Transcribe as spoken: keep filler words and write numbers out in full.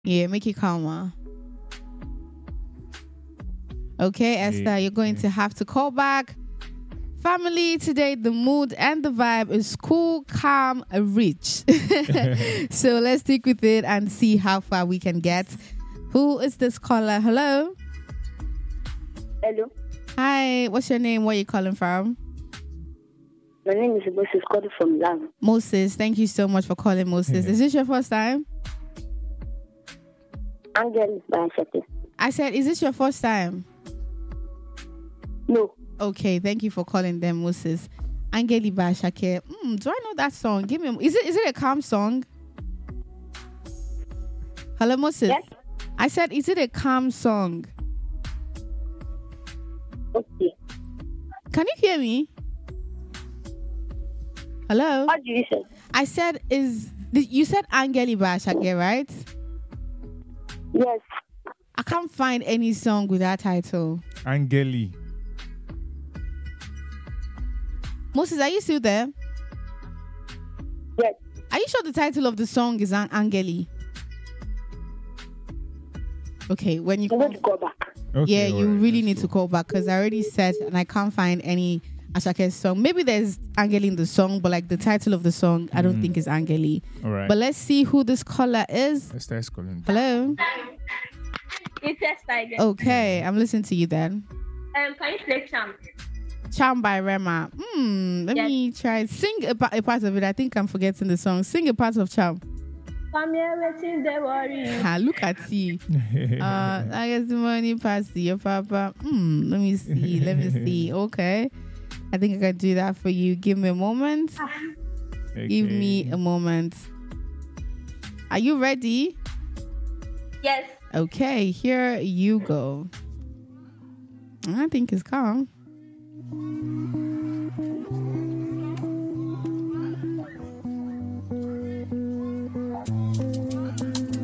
Yeah, make it calmer. Okay, Esther, yeah, you're going yeah. to have to call back. Family, today the mood and the vibe is cool, calm, rich. So let's stick with it and see how far we can get. Who is this caller? Hello? Hello. Hi, what's your name? Where are you calling from? My name is Moses, calling from Lam. Moses, thank you so much for calling, Moses. Yeah. Is this your first time? Angel Bashate. I said, is this your first time? No. Okay, thank you for calling them, Moses. Angeli Bashake. Mm, do I know that song? Give me. A, is it is it a calm song? Hello, Moses. Yes. I said, is it a calm song? Okay. Can you hear me? Hello. What did you say? I said, is you said Angeli Bashake, right? Yes. I can't find any song with that title. Angeli. Moses, are you still there? Yes. Are you sure the title of the song is An- Angeli? Okay, when you I need to go back. Okay, yeah, you right, really need go. to call back because I already said and I can't find any Asake song. Maybe there's Angeli in the song, but like the title of the song, I don't Mm. think is Angeli. All right. But let's see who this caller is. Esther is calling. Hello. It's Esther again. Okay, I'm listening to you then. Um, can you play Champ? Charm by Rema. Hmm. Let Yes. me try. Sing a, pa- a part of it. I think I'm forgetting the song. Sing a part of Charm. Come here, waiting, they worry. Ah, look at you. Uh, I guess the money passed your papa. Hmm. Let me see. Let me see. Okay. I think I can do that for you. Give me a moment. Okay. Give me a moment. Are you ready? Yes. Okay. Here you go. I think it's calm.